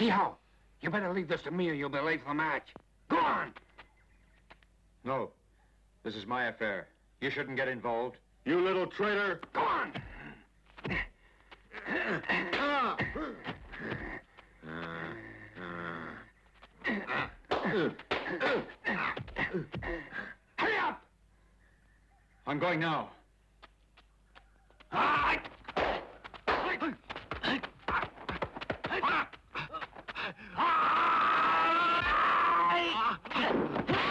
Kehoe, you better leave this to me or you'll be late for the match. Go on! No. This is my affair. You shouldn't get involved. You little traitor! Go on! Hurry up! I'm going now.